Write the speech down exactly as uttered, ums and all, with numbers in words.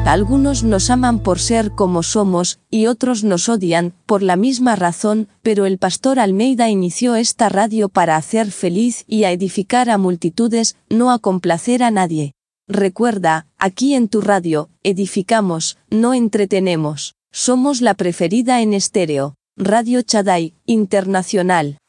Algunos nos aman por ser como somos, y otros nos odian, por la misma razón, pero el pastor Almeida inició esta radio para hacer feliz y a edificar a multitudes, no a complacer a nadie. Recuerda, aquí en tu radio, edificamos, no entretenemos. Somos la preferida en estéreo. Radio Shaddai, Internacional.